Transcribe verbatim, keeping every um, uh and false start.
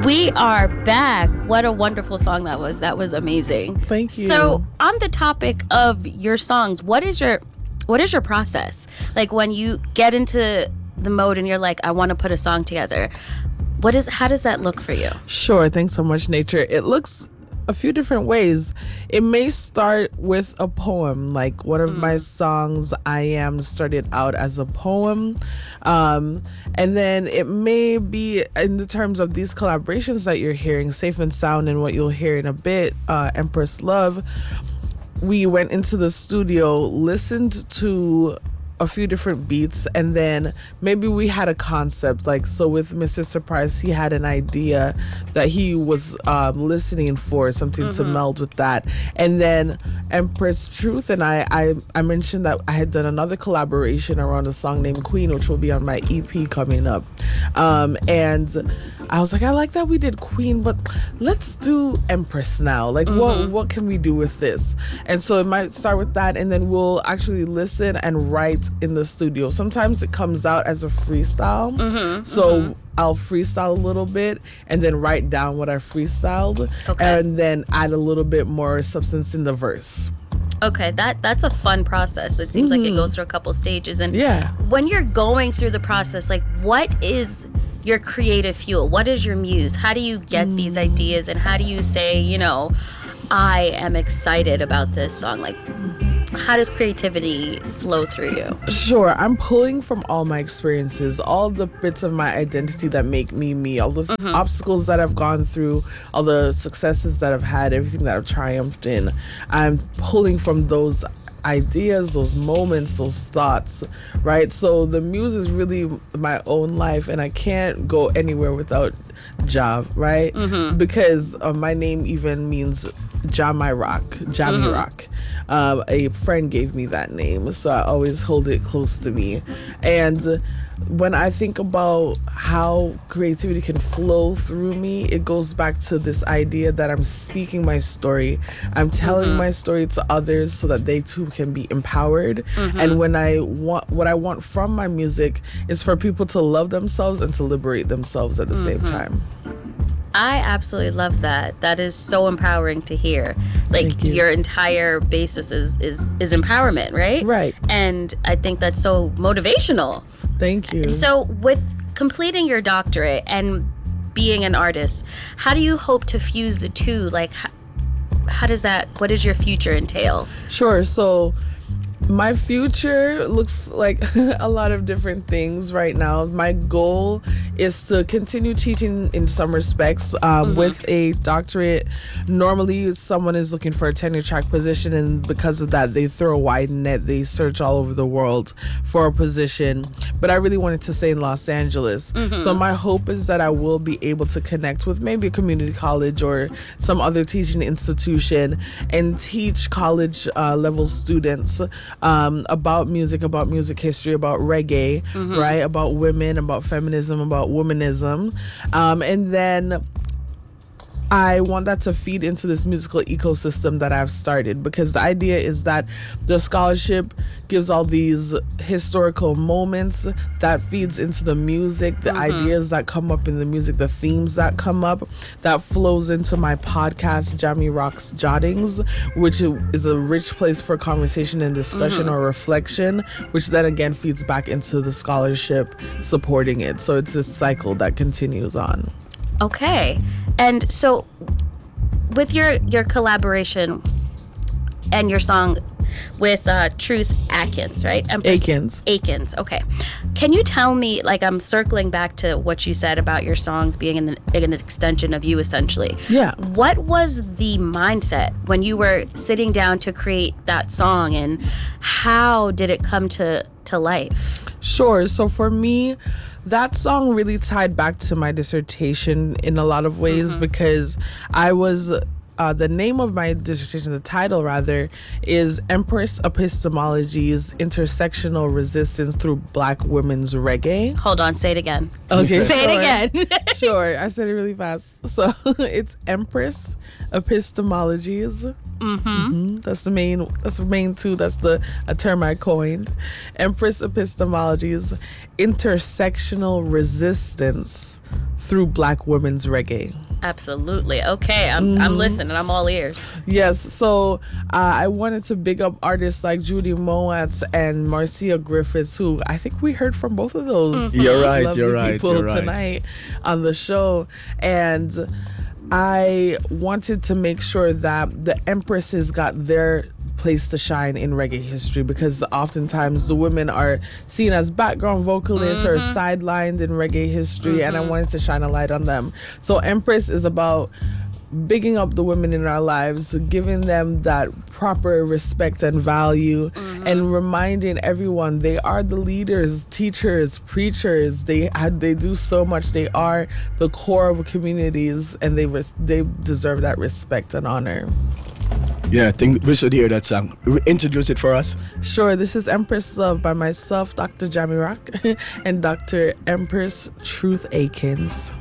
We are back. What a wonderful song that was. That was amazing. Thank you. So, on the topic of your songs, what is your what is your process? Like when you get into the mode and you're like, I want to put a song together. What is how does that look for you? Sure. Thanks so much, Nature. It looks a few different ways. It may start with a poem. Like one of mm. my songs, I Am, started out as a poem. Um, and then it may be in the terms of these collaborations that you're hearing, Safe and Sound, and what you'll hear in a bit, uh, Empress Love. We went into the studio, listened to a few different beats, and then maybe we had a concept. Like, so with Mister Surprise, he had an idea that he was um, listening for, something mm-hmm. to meld with that. And then Empress Truth and I, I, I mentioned that I had done another collaboration around a song named Queen, which will be on my E P coming up. Um, and I was like, I like that we did Queen, but let's do Empress now. Like, mm-hmm. what what can we do with this? And so it might start with that, and then we'll actually listen and write in the studio. Sometimes it comes out as a freestyle. Mm-hmm, so mm-hmm. I'll freestyle a little bit and then write down what I freestyled, okay. and then add a little bit more substance in the verse. Okay, that that's a fun process. It seems mm-hmm. like it goes through a couple stages. And yeah. when you're going through the process, like, what is your creative fuel? What is your muse? How do you get mm. these ideas, and how do you say, you know, I am excited about this song? Like, how does creativity flow through you? Sure. I'm pulling from all my experiences, all the bits of my identity that make me me, all the mm-hmm. obstacles that I've gone through, all the successes that I've had, everything that I've triumphed in. I'm pulling from those ideas, those moments, those thoughts, right? So the muse is really my own life, and I can't go anywhere without Jah, right? Mm-hmm. Because uh, my name even means Jammy Rock, Jammy mm-hmm. Rock. Um, a friend gave me that name, so I always hold it close to me. And when I think about how creativity can flow through me, it goes back to this idea that I'm speaking my story. I'm telling mm-hmm. my story to others so that they too can be empowered. Mm-hmm. And when I want, what I want from my music is for people to love themselves and to liberate themselves at the mm-hmm. same time. I absolutely love that. That is so empowering to hear. Like, you. Your entire basis is, is, is empowerment, right? Right. And I think that's so motivational. Thank you. So with completing your doctorate and being an artist, how do you hope to fuse the two? Like, how, how does that, what does your future entail? Sure. So my future looks like a lot of different things right now. My goal is to continue teaching in some respects. Um, mm-hmm. With a doctorate, normally someone is looking for a tenure track position, and because of that, they throw a wide net. They search all over the world for a position. But I really wanted to stay in Los Angeles. Mm-hmm. So my hope is that I will be able to connect with maybe a community college or some other teaching institution and teach college uh, level students Um, about music, about music history, about reggae, mm-hmm. right? About women, about feminism, about womanism. Um, and then I want that to feed into this musical ecosystem that I've started, because the idea is that the scholarship gives all these historical moments that feeds into the music, the mm-hmm. ideas that come up in the music, the themes that come up, that flows into my podcast, Jammy Rock's Jottings, which is a rich place for conversation and discussion mm-hmm. or reflection, which then again feeds back into the scholarship supporting it. So it's this cycle that continues on. Okay. And so with your, your collaboration and your song with uh, Truth Atkins, right? Empress Akins. Akins, okay. Can you tell me, like, I'm circling back to what you said about your songs being an, an extension of you, essentially. Yeah. What was the mindset when you were sitting down to create that song, and how did it come to, to life? Sure. So for me, that song really tied back to my dissertation in a lot of ways, mm-hmm. because I was uh, the name of my dissertation, the title rather, is Empress Epistemology's Intersectional Resistance Through Black Women's Reggae. Hold on, say it again. Okay, say sure. it again. Sure, I said it really fast. So it's Empress Epistemologies. Mm-hmm. Mm-hmm. That's the main. That's the main two. That's the a term I coined. Empress Epistemologies, Intersectional Resistance Through Black Women's Reggae. Absolutely. Okay, I'm mm-hmm. I'm listening. I'm all ears. Yes. So uh, I wanted to big up artists like Judy Moat and Marcia Griffiths, who I think we heard from both of those. Mm-hmm. You're right. Lovely You're right. people You're right. tonight on the show, and I wanted to make sure that the Empresses got their place to shine in reggae history, because oftentimes the women are seen as background vocalists mm-hmm. or sidelined in reggae history, mm-hmm. and I wanted to shine a light on them. So Empress is about bigging up the women in our lives, giving them that proper respect and value, mm-hmm. and reminding everyone they are the leaders, teachers, preachers. They they do so much. They are the core of communities, and they res- they deserve that respect and honor. Yeah, I think we should hear that song. Introduce it for us. Sure. This is Empress Love by myself, Doctor Jamie Rock, and Doctor Empress Truth Akins.